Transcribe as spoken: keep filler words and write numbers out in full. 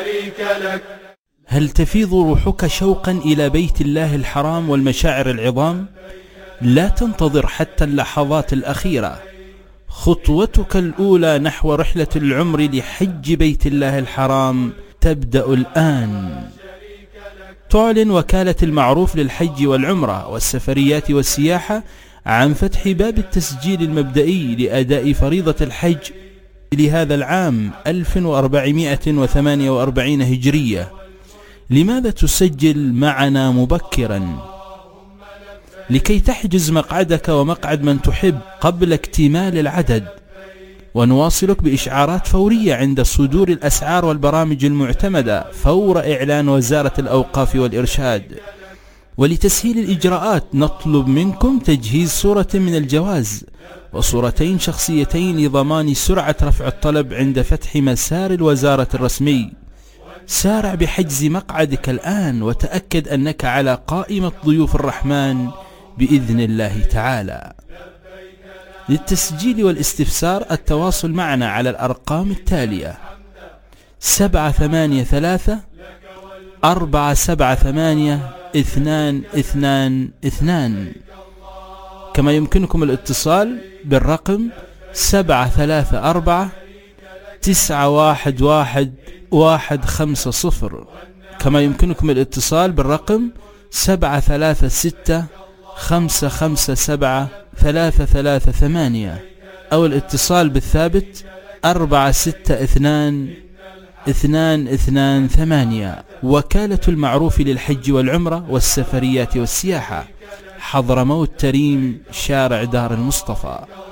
شريك لك. هل تفيض روحك شوقا إلى بيت الله الحرام والمشاعر العظام؟ لا تنتظر حتى اللحظات الأخيرة، خطوتك الأولى نحو رحلة العمر لحج بيت الله الحرام تبدأ الآن. تعلن وكالة المعروف للحج والعمرة والسفريات والسياحة عن فتح باب التسجيل المبدئي لأداء فريضة الحج لهذا العام ألف وأربعمائة وثمانية وأربعين هجرية. لماذا تسجل معنا مبكرا؟ لكي تحجز مقعدك ومقعد من تحب قبل اكتمال العدد، ونواصلك بإشعارات فورية عند صدور الأسعار والبرامج المعتمدة فور إعلان وزارة الأوقاف والإرشاد. ولتسهيل الإجراءات نطلب منكم تجهيز صورة من الجواز وصورتين شخصيتين لضمان سرعة رفع الطلب عند فتح مسار الوزارة الرسمي. سارع بحجز مقعدك الآن وتأكد أنك على قائمة ضيوف الرحمن بإذن الله تعالى. للتسجيل والاستفسار التواصل معنا على الأرقام التالية: سبعة ثمانية ثلاثة أربعة سبعة ثمانية اثنان اثنان اثنان، كما يمكنكم الاتصال بالرقم سبعة ثلاثة أربعة تسعة واحد واحد واحد خمسة صفر، كما يمكنكم الاتصال بالرقم سبعة ثلاثة ستة خمسة خمسة سبعة ثلاثة ثلاثة ثمانية، أو الاتصال بالثابت أربعة ستة اثنان اثنان اثنان ثمانية. وكالة المعروف للحج والعمرة والسفريات والسياحة، حضرموت تريم، شارع دار المصطفى.